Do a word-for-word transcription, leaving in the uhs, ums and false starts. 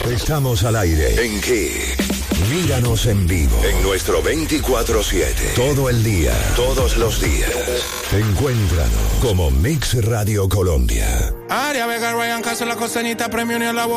Estamos al aire. ¿En qué? Míranos en vivo. En nuestro veinticuatro siete. Todo el día. Todos los días. Encuéntranos como Mix Radio Colombia. Aria Vega, Ryan Castro, la costeñita, premio ni el agua.